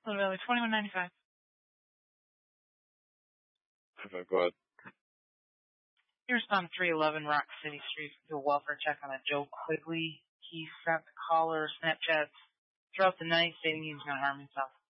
Little Valley, 2195. Okay, go ahead. Here's on 311 Rock City Street. Do a welfare check on a Joe Quigley. He sent the caller Snapchats throughout the night stating he was going to harm himself.